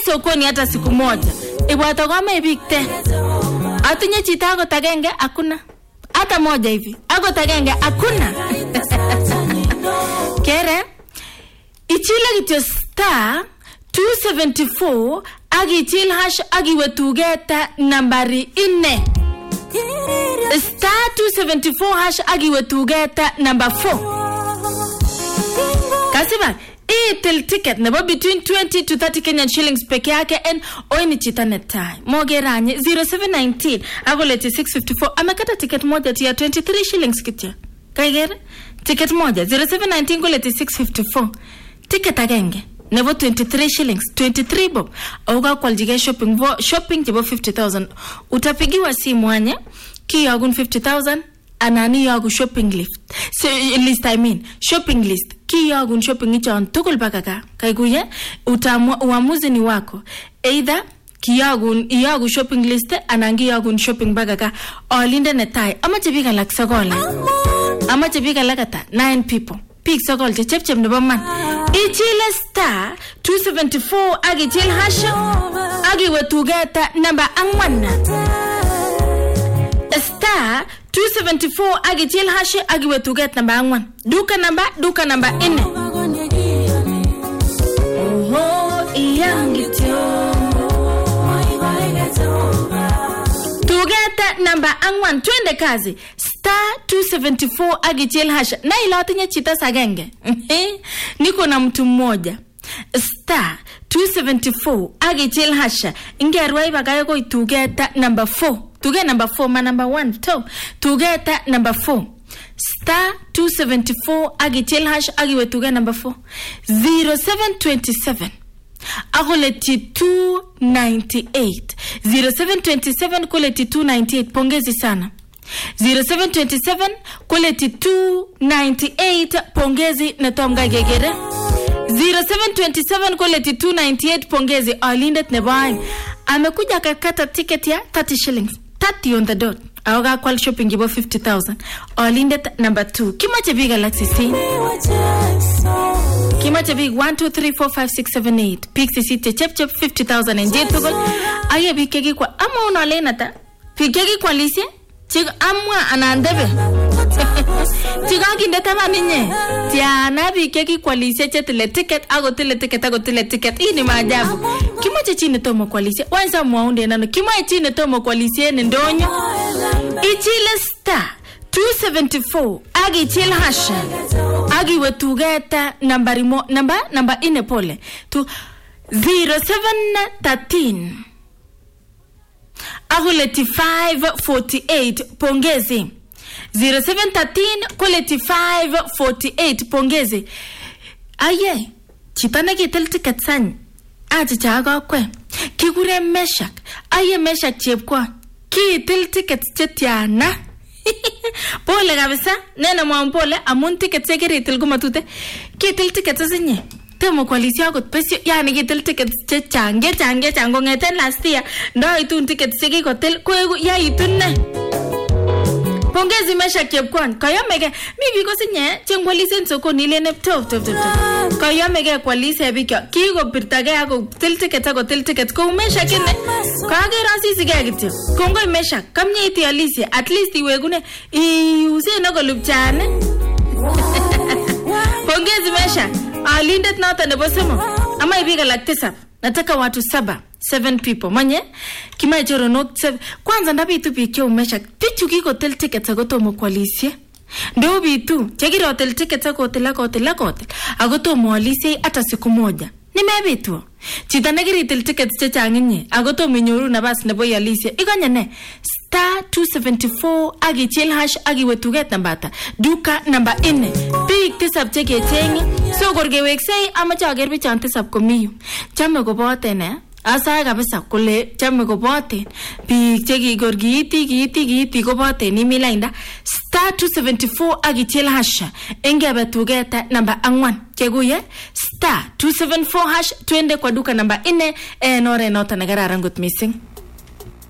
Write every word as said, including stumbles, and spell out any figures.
sokoni hata siku moja. Ibwata kama ibikte. Atinye chita ako tagenge hakuna. Hata moja hivi. Ako tagenge hakuna. Kere ichile kityo star two seventy-four agi chil hash agi wetugeta nambari ine. Star two seventy-four hash agi wetugeta number four. Kasiba itil ticket nebo between twenty to thirty Kenyan shillings peke yake en oini chita netai. Mogeranye zero seven one nine agoleti six fifty-four amekata ticket moja tia twenty-three shillings kitya. Kaigere ticket moja zero seven one nine goleti six fifty-four. Ticket agenge nebo twenty-three shillings twenty-three bob. Auga kwaljige shopping vo shopping jebo fifty thousand. Utapigiwa simu anye kiyagun fifty thousand anani yagu shopping list. So list I mean shopping list. Kiyagun shopping ichon tukul bakaka. Kaiguye utamu uamuzi ni wako. Either kiyagun iyagu shopping list anangi yagun shopping bakaka olinde netai. Ama chebika lak sagole. Ama chebika lakata nine people. Pig sagol che chep chep nebo man. Ichile star two seventy-four agi chil hash agi wetugeta number angwan. Star two seventy-four agi chil hash agi wetugeta number angwan. Duka number duka number ine. Oh iyangityo. Tugeta number angwan twende kazi. Star two seventy-four agi chil hash. Na ilatinye chita sagenge. Niko na mtu mmoja. Star two seventy-four agi chil hash. Ingerwa ibagayo koi tugeta number four. Tugeta number four ma number one. To tugeta number four. Star two seventy-four agi chil hash agi we tugeta number four. zero seven two seven. Agoleti two ninety-eight. zero seven two seven koleti two ninety-eight. Pongezi sana. zero seven two seven koleti two ninety-eight. Pongezi na tomga gegere. zero seven two seven koleti two ninety-eight. Pongezi alindet nebain. Amekuja kakata ticket ya thirty shillings. thirty on the dot. Aoga kwal shopping jibo fifty thousand. Alindet number two. Kimache big galaxy C. Kimache big one two three four five six seven eight. Pixie city chep chep fifty thousand and jet tugol. Aye bikegi kwa ama unalena ta. Bikegi kwa lise. Chiga amwa anandebe. Chiga kindeta maninye. Tiana bikegi kwa lise chetile ticket ago tile ticket ago tile ticket. Hii ni maajabu. Kimache chini tomo kwa lise. Wanza mwaunde nano. Kimache chini tomo kwa lise ni ndonyo. Ichile star two seventy-four agi chil hasha agi wetugeta nambari mo namba namba ine pole to zero seven thirteen aguleti five forty-eight. Pongezi zero seven thirteen koleti five forty-eight. Pongezi aye chitana kitel ticket san achi chaga kwe kigure Meshak. Aye Meshak chepkwa kitel ticket chetiana. Pole kabisa nena mwampole amun ticket sekere til gumatute kitil ticket sinye temo kwalisi akot pesio yani kitil ticket che change change chango ngeten last year ndo itun ticket seki kotel koegu ya itunne. Pongezi Mesha Kepkwan kayomege mi biko sinye chengwalisen sokoni lene top top top kayomege kwalise biko kigo pirtage ako til ticket ako til ticket ko Mesha kene kage rasi sige gityo kongo Mesha kamnye iti alisi at least iwegune i use no golupchane. Pongezi Mesha alindet nata nebo semo ama ibiga laktisa nataka watu saba seven people manye kima choro no kwanza ndabitu bikyo Mesha pichu kiko tel ticket agotomo kwalisie ndo bitu chekiro hotel ticket ako hotel ako hotel ako hotel agotomo alisi hata siku moja nimebitu chitana kiri tel ticket chechanginye agotomo nyoru nabas nebo yalisi iganya ne star two seventy-four agi chil hash agi wetuget nambata duka namba ine big tisap cheke chengi so gorge weksei ama chager bichan tisap komiyu chame gobote ne asa kabisa kule chame gobote big cheki gorgiti giti giti gobote ni milainda star two seventy-four agi chil hash engebe tugeta namba angwan keguye star two seventy-four hash twende kwa duka namba ine enore nota nagara rangut missing.